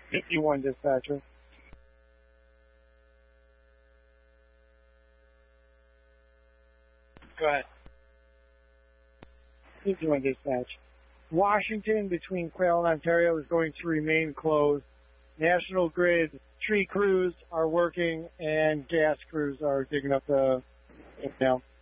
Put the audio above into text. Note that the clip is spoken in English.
51 dispatcher. Go ahead. 51 dispatch. Washington between Quail and Ontario is going to remain closed. National Grid tree crews are working and gas crews are digging up the canal.